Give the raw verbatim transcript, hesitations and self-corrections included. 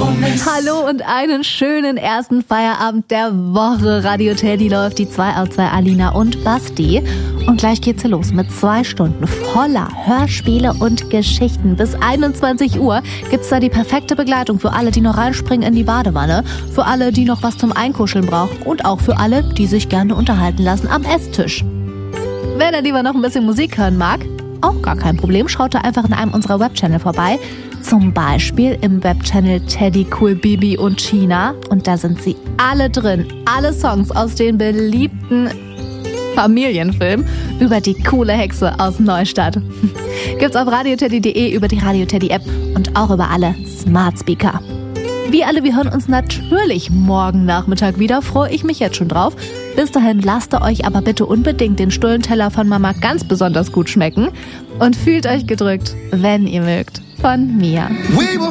Kompromiss. Hallo und einen schönen ersten Feierabend der Woche. Radio Teddy läuft, die zwei aus zwei, Alina und Basti. Und gleich geht's hier los mit zwei Stunden voller Hörspiele und Geschichten. Bis einundzwanzig Uhr gibt's da die perfekte Begleitung für alle, die noch reinspringen in die Badewanne, für alle, die noch was zum Einkuscheln brauchen und auch für alle, die sich gerne unterhalten lassen am Esstisch. Wer da lieber noch ein bisschen Musik hören mag, auch gar kein Problem, schaut da einfach in einem unserer Webchannel vorbei. Zum Beispiel im Webchannel Teddy Cool Bibi und China. Und da sind sie alle drin. Alle Songs aus den beliebten Familienfilmen über die coole Hexe aus Neustadt. Gibt's auf radioteddy punkt de, über die Radio Teddy App und auch über alle Smart Speaker. Wir alle, wir hören uns natürlich morgen Nachmittag wieder. Freue ich mich jetzt schon drauf. Bis dahin lasst euch aber bitte unbedingt den Stullenteller von Mama ganz besonders gut schmecken. Und fühlt euch gedrückt, wenn ihr mögt. Von mir.